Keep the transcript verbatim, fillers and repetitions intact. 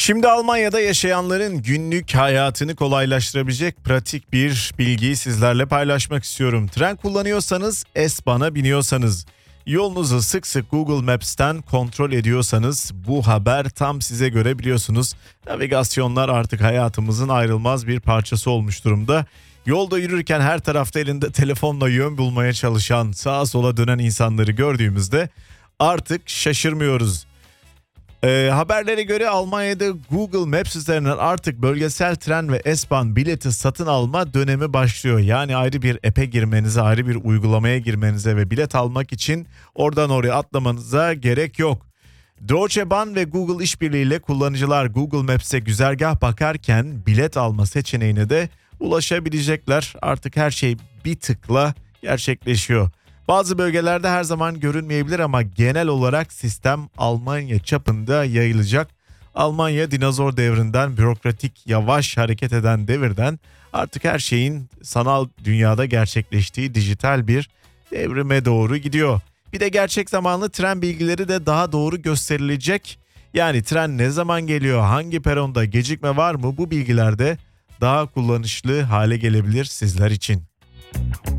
Şimdi Almanya'da yaşayanların günlük hayatını kolaylaştırabilecek pratik bir bilgiyi sizlerle paylaşmak istiyorum. Tren kullanıyorsanız, S-Bahn'a biniyorsanız, yolunuzu sık sık Google Maps'ten kontrol ediyorsanız bu haber tam size göre, biliyorsunuz. Navigasyonlar artık hayatımızın ayrılmaz bir parçası olmuş durumda. Yolda yürürken her tarafta elinde telefonla yön bulmaya çalışan, sağa sola dönen insanları gördüğümüzde artık şaşırmıyoruz. Ee, haberlere göre Almanya'da Google Maps üzerinden artık bölgesel tren ve S-Bahn bileti satın alma dönemi başlıyor. Yani ayrı bir app'e girmenize, ayrı bir uygulamaya girmenize ve bilet almak için oradan oraya atlamanıza gerek yok. Deutsche Bahn ve Google işbirliğiyle kullanıcılar Google Maps'e güzergah bakarken bilet alma seçeneğine de ulaşabilecekler. Artık her şey bir tıkla gerçekleşiyor. Bazı bölgelerde her zaman görünmeyebilir ama genel olarak sistem Almanya çapında yayılacak. Almanya dinozor devrinden, bürokratik, yavaş hareket eden devirden artık her şeyin sanal dünyada gerçekleştiği dijital bir devrime doğru gidiyor. Bir de gerçek zamanlı tren bilgileri de daha doğru gösterilecek. Yani tren ne zaman geliyor, hangi peronda gecikme var mı, bu bilgiler de daha kullanışlı hale gelebilir sizler için.